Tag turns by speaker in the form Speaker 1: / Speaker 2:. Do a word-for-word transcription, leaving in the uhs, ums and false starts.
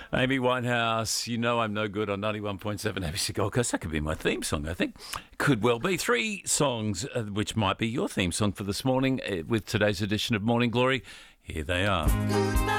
Speaker 1: Amy Winehouse, You Know I'm No Good on ninety-one point seven A B C Gold Coast. That could be my theme song, I think. Could well be. Three songs uh, which might be your theme song for this morning uh, with today's edition of Morning Glory. Here they are.